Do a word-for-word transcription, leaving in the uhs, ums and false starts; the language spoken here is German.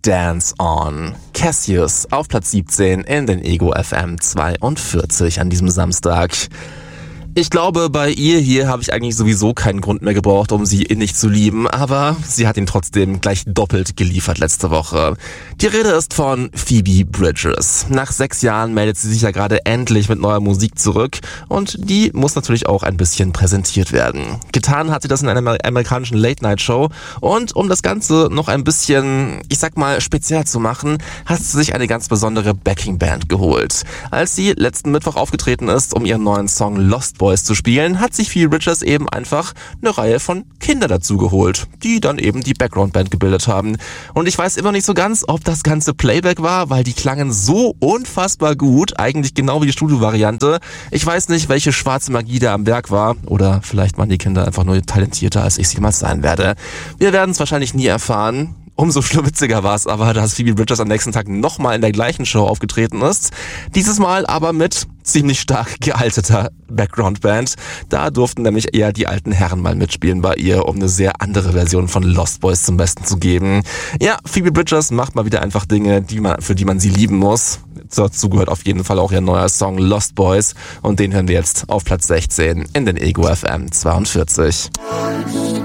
Dance On. Cassius auf Platz siebzehn in den Ego F M zweiundvierzig an diesem Samstag. Ich glaube, bei ihr hier habe ich eigentlich sowieso keinen Grund mehr gebraucht, um sie innig zu lieben, aber sie hat ihn trotzdem gleich doppelt geliefert letzte Woche. Die Rede ist von Phoebe Bridgers. Nach sechs Jahren meldet sie sich ja gerade endlich mit neuer Musik zurück und die muss natürlich auch ein bisschen präsentiert werden. Getan hat sie das in einer amerikanischen Late-Night-Show und um das Ganze noch ein bisschen, ich sag mal, speziell zu machen, hat sie sich eine ganz besondere Backing-Band geholt. Als sie letzten Mittwoch aufgetreten ist, um ihren neuen Song Lost Boys zu spielen, hat sich Phoebe Bridgers eben einfach eine Reihe von Kindern dazu geholt, die dann eben die Background-Band gebildet haben. Und ich weiß immer nicht so ganz, ob das Ganze Playback war, weil die klangen so unfassbar gut, eigentlich genau wie die Studio-Variante. Ich weiß nicht, welche schwarze Magie da am Werk war, oder vielleicht waren die Kinder einfach nur talentierter, als ich sie jemals sein werde. Wir werden es wahrscheinlich nie erfahren. Umso witziger war es aber, dass Phoebe Bridgers am nächsten Tag nochmal in der gleichen Show aufgetreten ist. Dieses Mal aber mit ziemlich stark gealteter Background-Band. Da durften nämlich eher die alten Herren mal mitspielen bei ihr, um eine sehr andere Version von Lost Boys zum Besten zu geben. Ja, Phoebe Bridgers macht mal wieder einfach Dinge, die man, für die man sie lieben muss. Dazu gehört auf jeden Fall auch ihr neuer Song Lost Boys und den hören wir jetzt auf Platz sechzehn in den Ego F M zweiundvierzig.